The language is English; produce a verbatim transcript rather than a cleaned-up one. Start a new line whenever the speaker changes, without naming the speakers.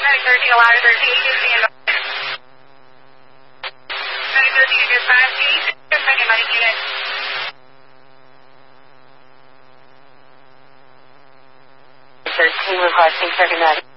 thirteen, a ladder thirteen, stand by. nine thirteen, dispatch, second medic unit.
thirteen requesting second medic.